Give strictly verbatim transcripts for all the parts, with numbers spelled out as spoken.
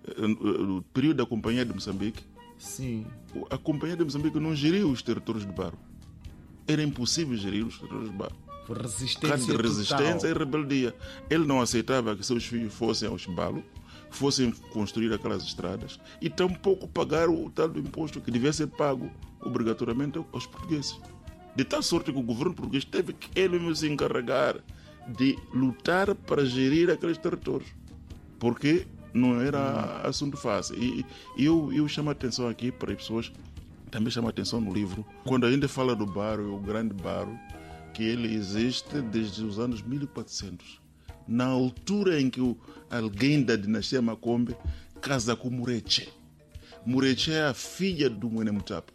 o período da Companhia de Moçambique, sim, a Companhia de Moçambique não geriu os territórios de Baro. Era impossível gerir os territórios de Baro. Resistência de resistência total. e rebeldia. Ele não aceitava que seus filhos fossem ao Chimbalo, fossem construir aquelas estradas e tampouco pagar o tal do imposto que devia ser pago obrigatoriamente aos portugueses. De tal sorte que o governo português teve que ele mesmo se encarregar de lutar para gerir aqueles territórios, porque não era hum. assunto fácil. E, e eu, eu chamo a atenção aqui para as pessoas, também chamo a atenção no livro, quando a gente fala do Baro, o grande Baro, que ele existe desde os anos mil e quatrocentos. Na altura em que o, alguém da dinastia Macombe casa com Mureche. Mureche é a filha do Mwene Mutapa.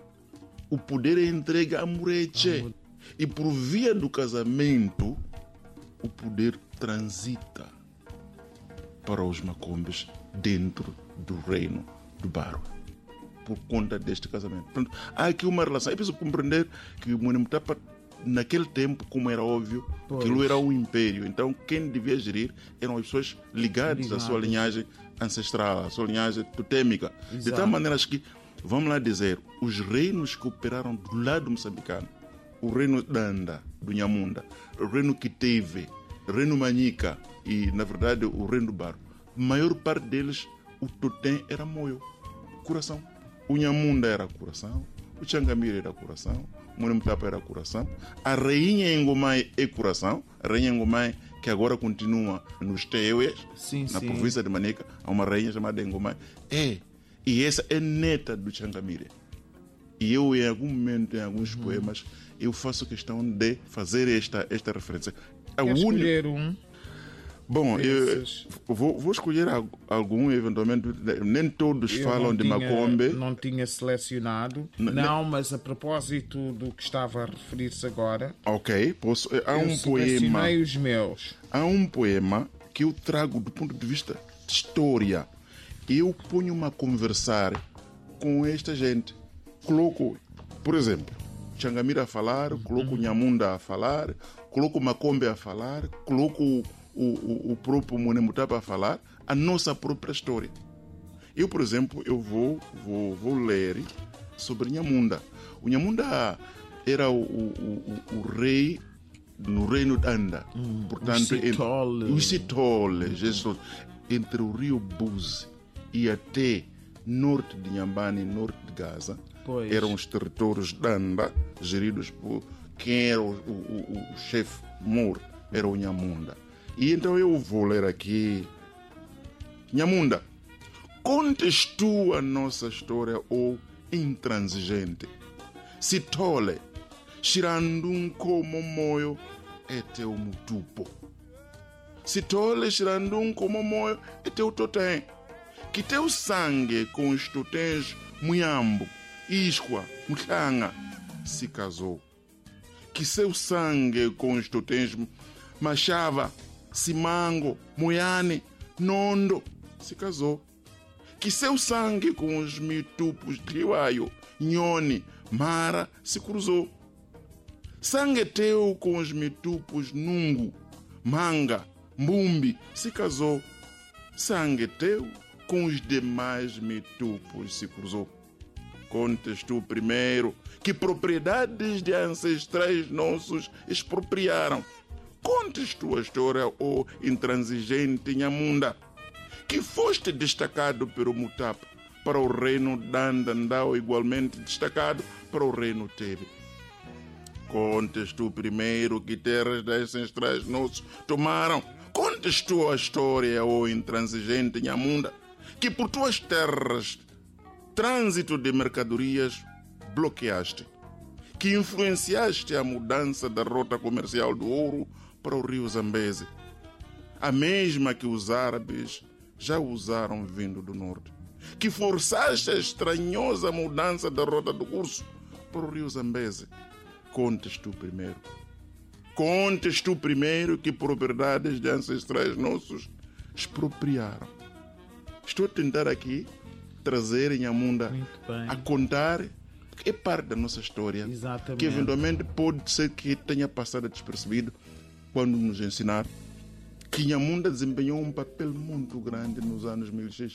O poder é entregue a Mureche. E por via do casamento, o poder transita para os Macombes dentro do reino do Baro, por conta deste casamento. Portanto, há aqui uma relação. É preciso compreender que o Mwene Mutapa, naquele tempo, como era óbvio, pois. aquilo era um império. Então, quem devia gerir eram as pessoas ligadas Ligado. à sua linhagem ancestral, à sua linhagem totêmica. Exato. De tal maneira que, vamos lá dizer, os reinos que operaram do lado moçambicano, o reino Danda, do Nhamunda, o reino Kiteve, o reino Manica e, na verdade, o reino do Baro, a maior parte deles, o totem era Moyo, coração. O Nhamunda era coração, o Changamire era coração, o Mwene Mutapa era coração, a rainha Engomai é coração, a rainha Engomai que agora continua nos Teues, na sim. província de Manica, há uma rainha chamada Engomai, é, e essa é neta do Changamire. E eu, em algum momento, em alguns uhum. poemas, eu faço questão de fazer esta, esta referência. Quer un... escolher um? Bom, eu vou, vou escolher algum, eventualmente. Nem todos eu falam de tinha, Macombe. Não tinha selecionado. Não, não, mas a propósito do que estava a referir-se agora. Ok, posso. Há eu um poema. os meus. Há um poema que eu trago do ponto de vista de história. Eu ponho-me a conversar com esta gente. Coloco, por exemplo, Changamire a falar, coloco uhum. Nhamunda a falar, coloco Macombe a falar, coloco O, o, o próprio Mwene Mutapa a falar a nossa própria história. Eu, por exemplo, eu vou, vou, vou ler sobre Nhamunda. O Nhamunda era o, o, o, o rei no reino de Anda. Hum, portanto, o Sitole, Jesus, entre o rio Buzi e até norte de Nhambane e norte de Gaza, pois. eram os territórios de Anda, geridos por quem era o, o, o, o chefe mor, era o Nhamunda. E então eu vou ler aqui. Nhamunda, contes tu a nossa história, ou intransigente. Sitole, Shirandum como moyo é teu mutupo. Sitole, Shirandum como moyo é teu totem. Que teu sangue com os totens Muyambo, Isqua, Mutanga se casou. Que seu sangue com os totens Machava, Simango, Moiane, Nondo se casou. Que seu sangue com os mitupos de Liwayo, Nhone, Mara se cruzou. Sangue teu com os mitupos Nungu, Manga, Mbumbi se casou. Sangue teu com os demais mitupos se cruzou. Contes tu primeiro que propriedades de ancestrais nossos expropriaram. Contes tua história, ó intransigente Nhamunda, que foste destacado pelo Mutapa para o reino Dandandao, igualmente destacado para o reino Tebe. Contes tu primeiro que terras das ancestrais nossos tomaram. Contes tua história, ó intransigente Nhamunda, que por tuas terras trânsito de mercadorias bloqueaste, que influenciaste a mudança da rota comercial do ouro para o rio Zambeze, a mesma que os árabes já usaram vindo do norte, que forçaste a estranhosa mudança da rota do curso para o rio Zambeze. Contes tu primeiro. Contes tu primeiro que propriedades de ancestrais nossos expropriaram. Estou a tentar aqui trazer em Nhamunda a contar, é parte da nossa história. Exatamente. Que eventualmente pode ser que tenha passado despercebido quando nos ensinar que Nhamunda desempenhou um papel muito grande nos anos mil e seiscentos